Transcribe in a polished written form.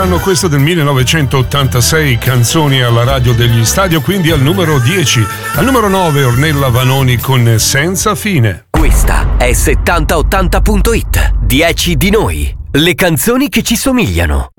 quest'anno, questo del 1986, canzoni alla radio degli stadio, quindi al numero 10. Al numero 9 Ornella Vanoni con Senza fine. Questa è 7080.it. 10 di noi, le canzoni che ci somigliano.